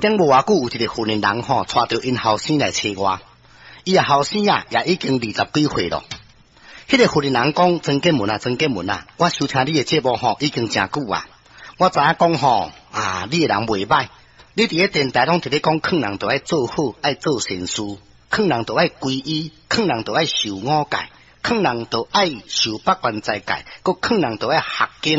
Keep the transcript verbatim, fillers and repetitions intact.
顶无偌久，有一个训练人吼，带着因后生来找我。伊个后生啊，也已经二十几岁咯。迄、那个训练人讲：曾建文啊，曾建文啊，我收听你的节目吼，已经真久啊。我知影讲吼啊，你个人袂歹，你伫个电台拢直咧讲，劝人都爱做好，爱做善事，劝人都爱皈依，劝人都爱受五戒，劝人都爱受八关斋戒，佮劝人都爱学经。